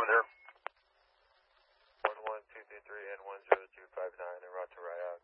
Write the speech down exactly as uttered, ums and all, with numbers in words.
there. one one two three three and one zero two five nine, and route to Raya.